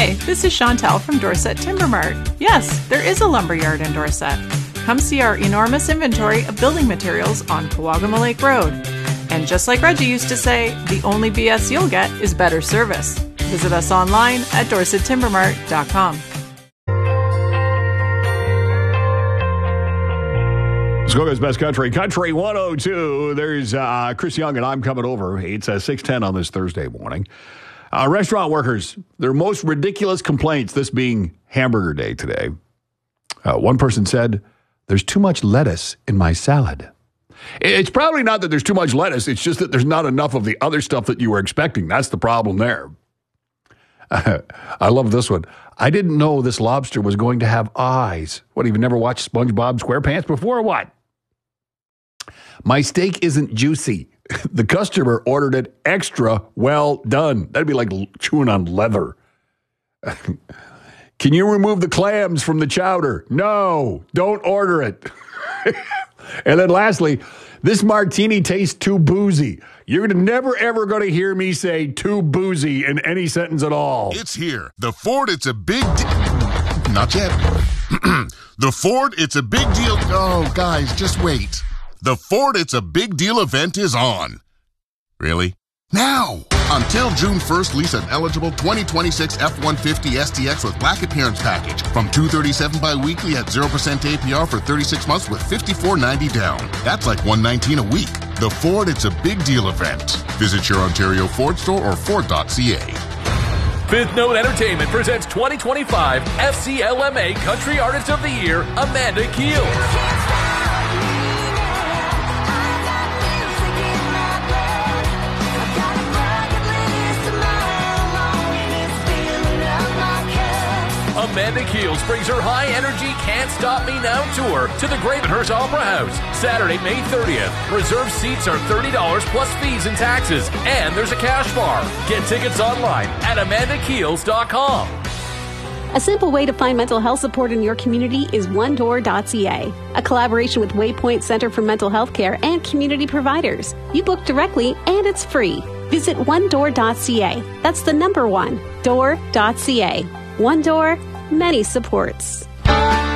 Hi, this is Chantel from Dorset Timber Mart. Yes, there is a lumberyard in Dorset. Come see our enormous inventory of building materials on Kawagama Lake Road. And just like Reggie used to say, the only BS you'll get is better service. Visit us online at dorsettimbermart.com. Muskoka's Best Country, Country 102. There's Chris Young and I'm coming over. It's 6:10 on this Thursday morning. Restaurant workers, their most ridiculous complaints, this being Hamburger Day today. One person said, "There's too much lettuce in my salad." It's probably not that there's too much lettuce. It's just that there's not enough of the other stuff that you were expecting. That's the problem there. I love this one. "I didn't know this lobster was going to have eyes." What, you've never watched SpongeBob SquarePants before or what? "My steak isn't juicy. The customer ordered it extra well done." That'd be like chewing on leather. "Can you remove the clams from the chowder?" "No, don't order it." And then lastly, "This martini tastes too boozy." You're never, ever going to hear me say too boozy in any sentence at all. It's here. The Ford, it's a big Not yet. The Ford, it's a big deal. Oh, guys, just wait. The Ford, it's a big deal event is on. Really? Now! Until June 1st, lease an eligible 2026 F-150 STX with black appearance package from $237 bi-weekly at 0% APR for 36 months with $54.90 down. That's like $119 a week. The Ford, it's a big deal event. Visit your Ontario Ford store or Ford.ca. Fifth Note Entertainment presents 2025 FCLMA Country Artist of the Year, Amanda Keels. Amanda Keels brings her high-energy Can't Stop Me Now tour to the Gravenhurst Opera House, Saturday, May 30th. Reserved seats are $30 plus fees and taxes, and there's a cash bar. Get tickets online at amandakeels.com. A simple way to find mental health support in your community is onedoor.ca, a collaboration with Waypoint Center for Mental Health Care and community providers. You book directly, and it's free. Visit onedoor.ca. That's the number one, door.ca. One Door, many supports.